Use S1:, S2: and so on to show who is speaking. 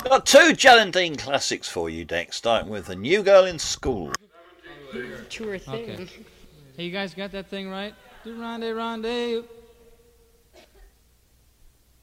S1: Got two Geraldine classics for you next, starting with A New Girl in School.
S2: Sure thing.
S3: Okay. Hey, you guys got that thing right? Do ronde, ronde.